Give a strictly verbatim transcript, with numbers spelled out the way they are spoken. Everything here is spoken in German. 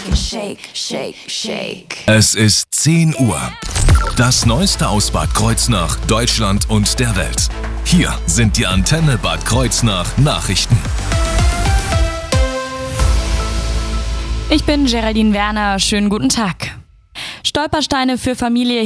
Shake, shake, shake. Es ist zehn Uhr. Das Neueste aus Bad Kreuznach, Deutschland und der Welt. Hier sind die Antenne Bad Kreuznach Nachrichten. Ich bin Geraldine Werner. Schönen guten Tag. Stolpersteine für Familie